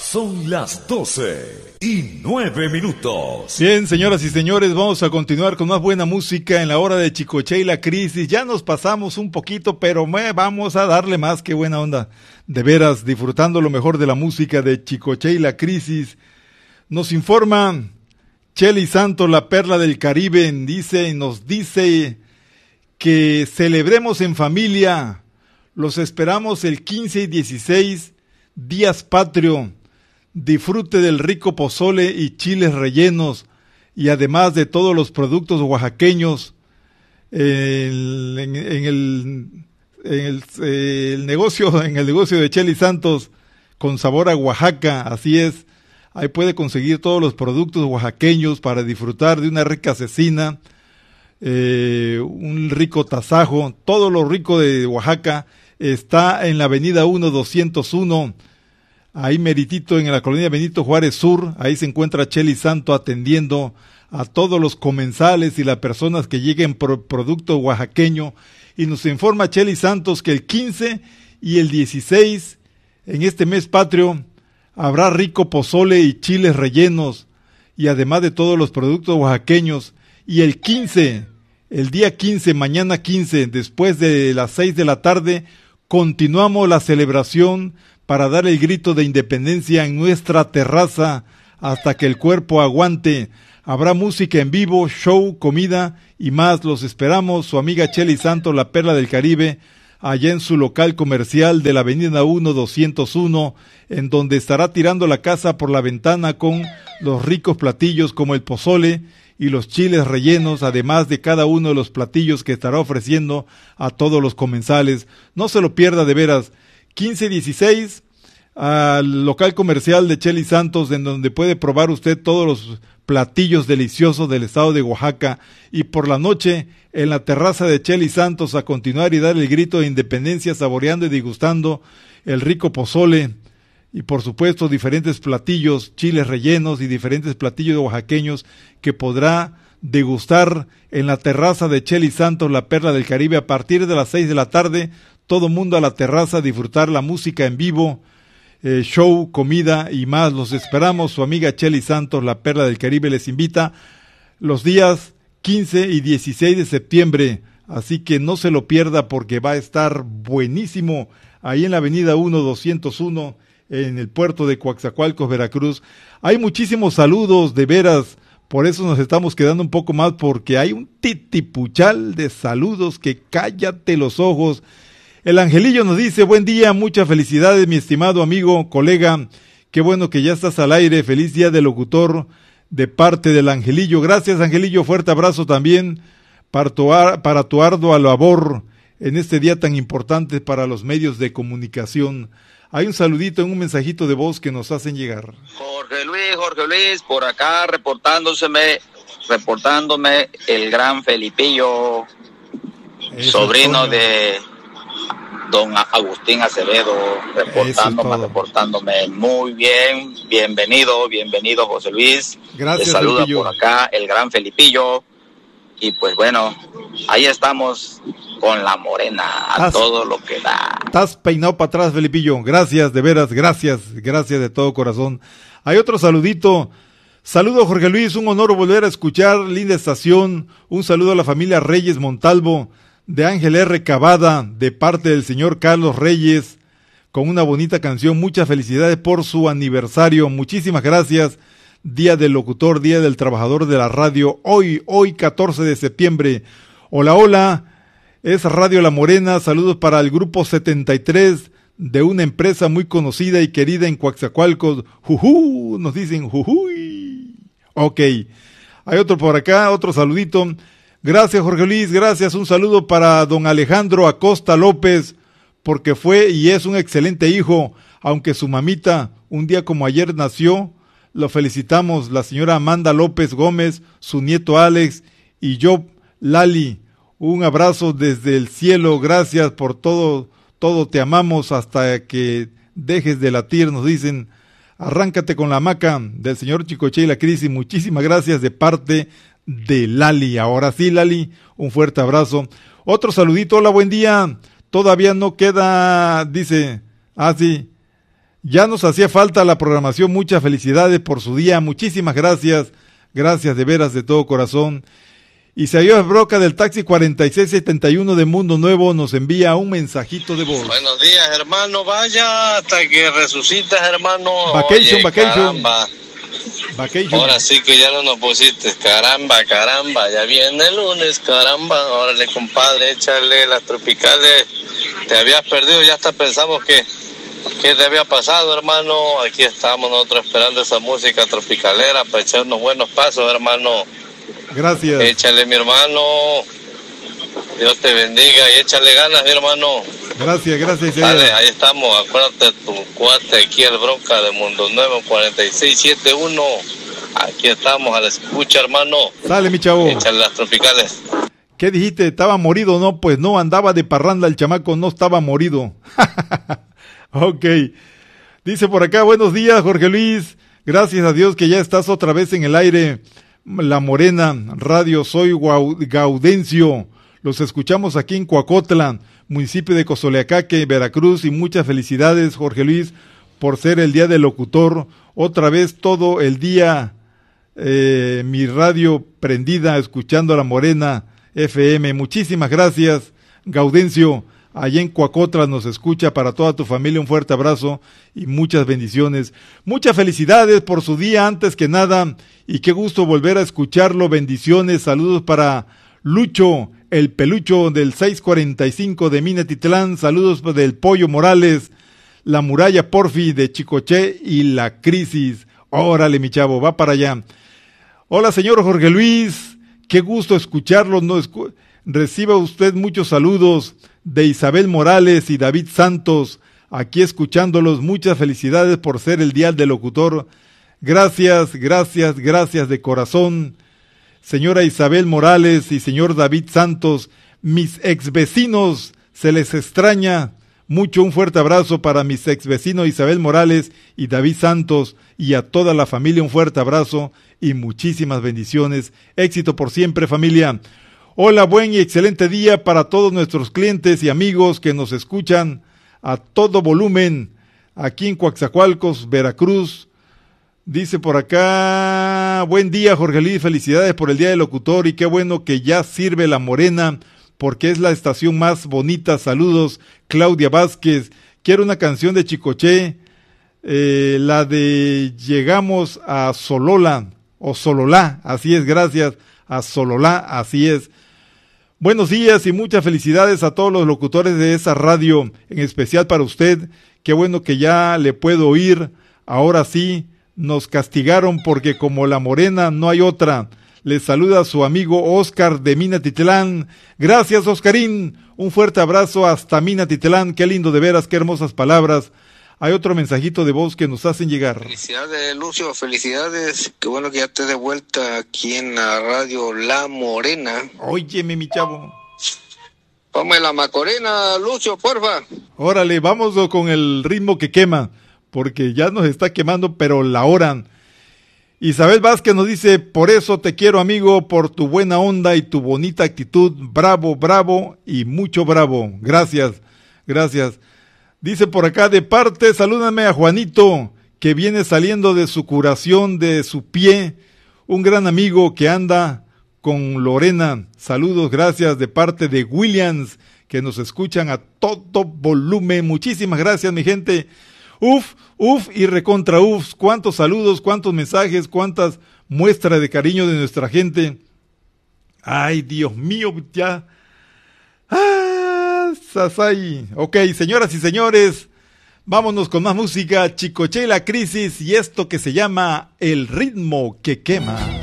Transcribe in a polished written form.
Son las 12:09. Bien, señoras y señores, vamos a continuar con más buena música en la hora de Chicoche y la Crisis. Ya nos pasamos un poquito, pero vamos a darle más, que buena onda. De veras, disfrutando lo mejor de la música de Chicoche y la Crisis. Nos informa Chely Santos, la perla del Caribe, nos dice que celebremos en familia. Los esperamos el 15 y 16, días patrio. Disfrute del rico pozole y chiles rellenos, y además de todos los productos oaxaqueños en el negocio de Chely Santos, con sabor a Oaxaca. Así es, ahí puede conseguir todos los productos oaxaqueños para disfrutar de una rica cecina, un rico tasajo. Todo lo rico de Oaxaca está en la avenida 1 201, ahí meritito en la colonia Benito Juárez Sur. Ahí se encuentra Chely Santos atendiendo a todos los comensales y las personas que lleguen por producto oaxaqueño. Y nos informa Chely Santos que el 15 y el 16, en este mes patrio, habrá rico pozole y chiles rellenos, y además de todos los productos oaxaqueños. Y el 15, el día 15, mañana 15, después de las 6 de la tarde, continuamos la celebración para dar el grito de independencia en nuestra terraza hasta que el cuerpo aguante. Habrá música en vivo, show, comida y más. Los esperamos, su amiga Chely Santos, la perla del Caribe, allá en su local comercial de la avenida 1 201, en donde estará tirando la casa por la ventana con los ricos platillos como el pozole y los chiles rellenos, además de cada uno de los platillos que estará ofreciendo a todos los comensales. No se lo pierda, de veras. 15-16, al local comercial de Chely Santos, en donde puede probar usted todos los platillos deliciosos del estado de Oaxaca. Y por la noche, en la terraza de Chely Santos, a continuar y dar el grito de independencia, saboreando y degustando el rico pozole y por supuesto diferentes platillos, chiles rellenos y diferentes platillos oaxaqueños que podrá degustar en la terraza de Chely Santos, la perla del Caribe, a partir de las 6 de la tarde. Todo mundo a la terraza a disfrutar la música en vivo, show, comida y más. Los esperamos, su amiga Chely Santos, la perla del Caribe, les invita los días 15 y 16 de septiembre, así que no se lo pierda porque va a estar buenísimo ahí en la avenida 1 201, en el puerto de Coatzacoalcos, Veracruz. Hay muchísimos saludos, de veras, por eso nos estamos quedando un poco más, porque hay un titipuchal de saludos que cállate los ojos. El Angelillo nos dice: buen día, muchas felicidades mi estimado amigo, colega, qué bueno que ya estás al aire, feliz día del locutor de parte del Angelillo. Gracias, Angelillo, fuerte abrazo también para tu ardua labor en este día tan importante para los medios de comunicación. Hay un saludito en un mensajito de voz que nos hacen llegar. Jorge Luis, por acá reportándome el gran Felipillo, eso sobrino de don Agustín Acevedo, reportándome muy bien. Bienvenido José Luis. Gracias, te saluda Felipillo. Por acá el gran Felipillo. Y pues bueno, ahí estamos con la morena a todo lo que da. Estás peinado para atrás, Felipillo. Gracias, de veras, gracias de todo corazón. Hay otro saludito. Saludo, Jorge Luis, un honor volver a escuchar, linda estación. Un saludo a la familia Reyes Montalvo, de Ángel R. Cavada, de parte del señor Carlos Reyes, con una bonita canción. Muchas felicidades por su aniversario. Muchísimas gracias. Día del locutor, día del trabajador de la radio. Hoy 14 de septiembre. Hola, es Radio La Morena. Saludos para el grupo 73 de una empresa muy conocida y querida en Coatzacoalcos. Jujú, nos dicen jujuy. Ok. Hay otro por acá, otro saludito. Gracias, Jorge Luis, gracias. Un saludo para don Alejandro Acosta López, porque fue y es un excelente hijo, aunque su mamita un día como ayer nació. Lo felicitamos, la señora Amanda López Gómez, su nieto Alex y yo, Lali. Un abrazo desde el cielo, gracias por todo, te amamos hasta que dejes de latir, nos dicen. Arráncate con la hamaca del señor Chicoche y la Crisis. Muchísimas gracias de parte de Lali. Ahora sí, Lali, un fuerte abrazo. Otro saludito, hola, buen día. Todavía no queda, dice, sí, Ya nos hacía falta la programación, muchas felicidades por su día, muchísimas gracias, gracias de veras de todo corazón. Isaías Broca del taxi 4671 de Mundo Nuevo nos envía un mensajito de voz. Buenos días, hermano, vaya hasta que resucitas, hermano. Vacation, Oye, vacation. Caramba. Vacation. Ahora sí que ya no nos pusiste, caramba, ya viene el lunes, caramba. Órale, compadre, échale las tropicales. Te habías perdido, ya hasta pensamos que te había pasado, hermano. Aquí estamos nosotros esperando esa música tropicalera para echar unos buenos pasos, hermano. Gracias. Échale, mi hermano. Dios te bendiga y échale ganas, mi hermano. Gracias. Dale, ahí estamos. Acuérdate tu cuate aquí, el Broca de Mundo Nuevo 4671. Aquí estamos a la escucha, hermano. Dale, mi chavo. Échale las tropicales. ¿Qué dijiste? ¿Estaba morido? No, pues no, andaba de parranda el chamaco, no estaba morido. Ok. Dice por acá, buenos días, Jorge Luis. Gracias a Dios que ya estás otra vez en el aire. La Morena Radio, soy Gaudencio. Los escuchamos aquí en Coacotla, municipio de Cozoleacaque, Veracruz, y muchas felicidades, Jorge Luis, por ser el día del locutor. Otra vez todo el día mi radio prendida, escuchando a La Morena FM. Muchísimas gracias, Gaudencio. Allá en Coacotla nos escucha, para toda tu familia un fuerte abrazo y muchas bendiciones. Muchas felicidades por su día antes que nada y qué gusto volver a escucharlo. Bendiciones, saludos para Lucho, el pelucho del 645 de Minatitlán, saludos del Pollo Morales, la Muralla Porfi de Chicoché y la Crisis. Órale, mi chavo, va para allá. Hola, señor Jorge Luis, qué gusto escucharlo. Reciba usted muchos saludos de Isabel Morales y David Santos, aquí escuchándolos. Muchas felicidades por ser el dial del locutor. Gracias de corazón, señora Isabel Morales y señor David Santos, mis ex vecinos, se les extraña mucho. Un fuerte abrazo para mis ex vecinos Isabel Morales y David Santos, y a toda la familia un fuerte abrazo y muchísimas bendiciones. Éxito por siempre, familia. Hola, buen y excelente día para todos nuestros clientes y amigos que nos escuchan a todo volumen aquí en Coaxacualcos, Veracruz. Dice por acá, buen día, Jorge Luis, felicidades por el día del locutor y qué bueno que ya sirve La Morena porque es la estación más bonita. Saludos, Claudia Vázquez. Quiero una canción de Chicoché, la de Llegamos a Solola o Sololá, así es, gracias, a Sololá, así es. Buenos días y muchas felicidades a todos los locutores de esa radio, en especial para usted. Qué bueno que ya le puedo oír. Ahora sí, nos castigaron porque como La Morena no hay otra. Les saluda su amigo Oscar de Minatitlán. Gracias, Oscarín. Un fuerte abrazo hasta Minatitlán. Qué lindo de veras, qué hermosas palabras. Hay otro mensajito de voz que nos hacen llegar. Felicidades, Lucio, felicidades. Qué bueno que ya estés de vuelta aquí en la radio La Morena. Óyeme, mi chavo. Ponme la Macorena, Lucio, porfa. Órale, vamos con el ritmo que quema, porque ya nos está quemando, pero la hora. Isabel Vázquez nos dice, por eso te quiero, amigo, por tu buena onda y tu bonita actitud. Bravo, bravo y mucho bravo. Gracias. Dice por acá, de parte, salúdame a Juanito, que viene saliendo de su curación de su pie, un gran amigo que anda con Lorena. Saludos, gracias, de parte de Williams, que nos escuchan a todo volumen. Muchísimas gracias, mi gente. Uf y recontra uf. Cuántos saludos, cuántos mensajes, cuántas muestras de cariño de nuestra gente. Ay, Dios mío, ya. Sasai. Ok, señoras y señores, vámonos con más música. Chicoché y la Crisis y esto que se llama El ritmo que quema.